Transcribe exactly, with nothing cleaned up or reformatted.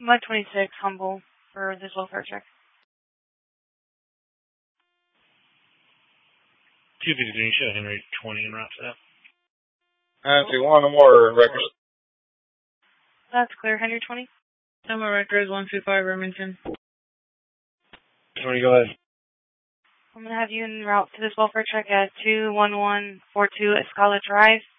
Mud twenty-six, Humble, for this welfare check. two fifty Denisha, Henry twenty en route to that. Nancy, one more records. That's clear, Henry twenty. Summer records, one two five, Remington. twenty, go ahead. I'm going to have you en route to this welfare check at two one one four two Escala Drive.